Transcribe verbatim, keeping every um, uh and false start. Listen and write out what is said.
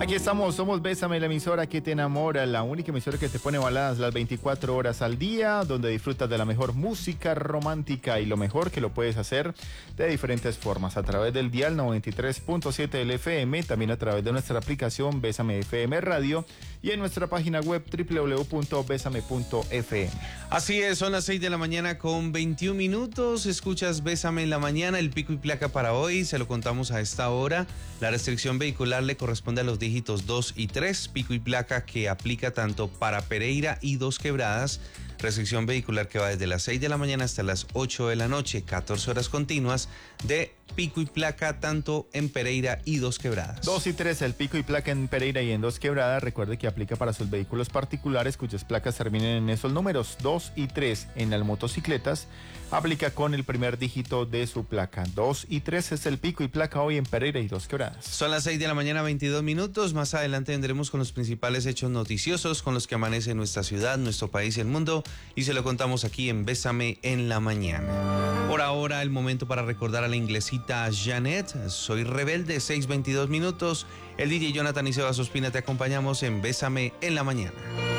Aquí estamos, somos Bésame, la emisora que te enamora, la única emisora que te pone baladas las veinticuatro horas al día, donde disfrutas de la mejor música romántica y lo mejor que lo puedes hacer de diferentes formas, a través del dial noventa y tres punto siete del F M, también a través de nuestra aplicación Bésame F M Radio y en nuestra página web doble u doble u doble u punto besame punto f m. Así es, son las seis de la mañana con veintiún minutos, escuchas Bésame en la mañana, el pico y placa para hoy, se lo contamos a esta hora, la restricción vehicular le corresponde a los dígitos dos y tres, pico y placa que aplica tanto para Pereira y Dos Quebradas, restricción vehicular que va desde las seis de la mañana hasta las ocho de la noche, catorce horas continuas de pico y placa tanto en Pereira y Dos Quebradas. dos y tres, el pico y placa en Pereira y en Dos Quebradas, recuerde que aplica para sus vehículos particulares cuyas placas terminen en esos números dos y tres. En las motocicletas aplica con el primer dígito de su placa. dos y tres es el pico y placa hoy en Pereira y Dos Quebradas. Son las seis de la mañana, veintidós minutos. Más adelante vendremos con los principales hechos noticiosos con los que amanece nuestra ciudad, nuestro país y el mundo, y se lo contamos aquí en Bésame en la mañana. Por ahora, el momento para recordar a la inglesita Janet. Soy rebelde, seis veintidós minutos. El D J Jonathan y Sebas Ospina te acompañamos en Bésame en la mañana.